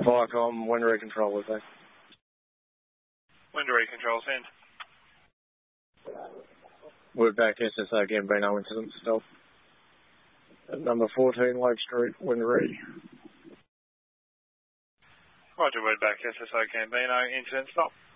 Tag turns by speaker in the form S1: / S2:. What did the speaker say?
S1: Viacom, wind recontrol with me.
S2: Wind recontrol, send.
S1: We're back SSO Gambino incident still. At number 14 Lake Street, wind re.
S2: Roger, we're back SSO Gambino, incident stop.